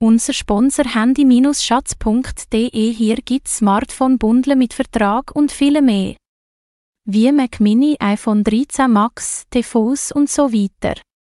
Unser Sponsor handy-schatz.de. Hier gibt's Smartphone-Bundle mit Vertrag und viel mehr. Wie Mac Mini, iPhone 13 Max, TVs und so weiter.